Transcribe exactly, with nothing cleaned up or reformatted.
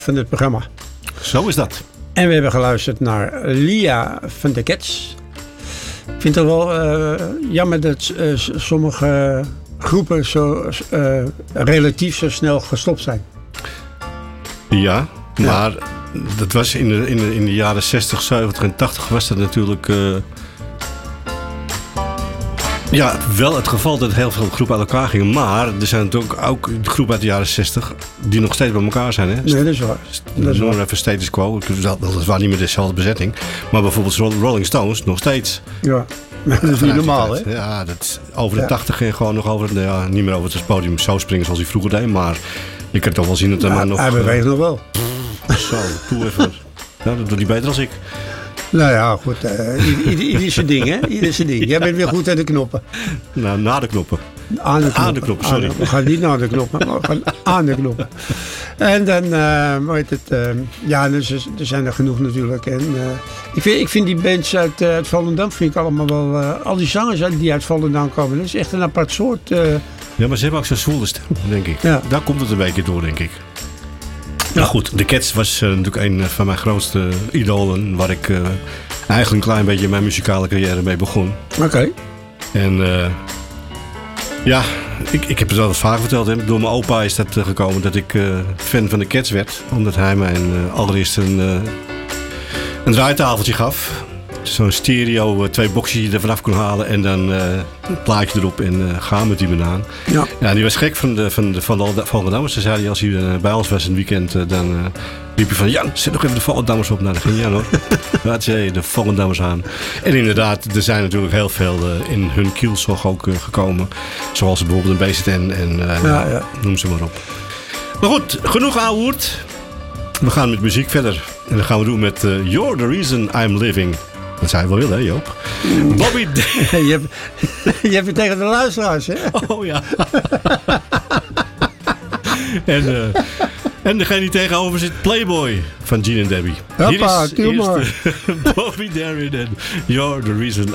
van dit programma. Zo is dat. En we hebben geluisterd naar Lia van de Cats. Ik vind het wel uh, jammer dat uh, sommige groepen zo uh, relatief zo snel gestopt zijn. Ja, maar ja. dat was in de, in, de, in de jaren zestig, zeventig en tachtig was dat natuurlijk... Uh, Ja, wel het geval dat heel veel groepen uit elkaar gingen. Maar er zijn natuurlijk ook groepen uit de jaren zestig die nog steeds bij elkaar zijn. Hè? Nee, dat is waar. Dat is waar. Even status quo. Dat was niet meer dezelfde bezetting. Maar bijvoorbeeld Rolling Stones nog steeds. Ja, dat is niet normaal, hè? Ja, dat over de ja. tachtig en gewoon nog over, ja, niet meer over het podium zo springen zoals hij vroeger deed. Maar je kunt toch wel zien dat er ja, maar nog... Hij beweegt uh, nog wel. Zo, toe even. Ja, dat doet hij beter dan ik. Nou ja, goed. Uh, ieder, ieder zijn ding, hè? Ieder zijn ding. Jij bent weer goed aan de knoppen. Nou, na de knoppen. Aan de knoppen. Aan de knoppen, sorry. Aan de, we gaan niet naar de knoppen, maar we gaan aan de knoppen. En dan, uh, hoe heet het? Uh, ja, dus, er zijn er genoeg natuurlijk. En, uh, ik, vind, ik vind die bands uit, uh, uit Volendam, vind ik allemaal wel... Uh, al die zangers die uit Volendam komen, dat is echt een apart soort... Uh, ja, maar ze hebben ook zo'n zwoele stem, denk ik. Ja. Daar komt het een beetje door, denk ik. Nou goed, de Cats was uh, natuurlijk een van mijn grootste idolen, waar ik uh, eigenlijk een klein beetje mijn muzikale carrière mee begon. Oké. Okay. En uh, ja, ik, ik heb het al eens vaak verteld. Hè. Door mijn opa is dat uh, gekomen dat ik uh, fan van de Cats werd. Omdat hij mij uh, allereerst een, uh, een draaitafeltje gaf. Zo'n stereo, uh, twee boxjes die je er vanaf kon halen en dan uh, een plaatje erop en uh, gaan met die banaan. Ja. Ja, die was gek van de, van de, van de Volendammers. Ze zei hij als hij uh, bij ons was een weekend, uh, dan uh, riep hij van Jan, zet nog even de Volendammers op. Nou, dan ging Jan hoor. Laat je de Volendammers aan. En inderdaad, er zijn natuurlijk heel veel uh, in hun kielzog ook uh, gekomen. Zoals bijvoorbeeld een B Z N en uh, ja, ja. noem ze maar op. Maar goed, genoeg ouwehoerd. We gaan met muziek verder. En dat gaan we doen met uh, You're the Reason I'm Living. Dat zou je wel willen, hè Joop? Bobby D- je, hebt, je hebt het tegen de luisteraars, hè? Oh ja. en, uh, en degene die tegenover zit, Playboy van Gene en Debbie. Hoppa, hier is, hier is Bobby Darin en You're the Reason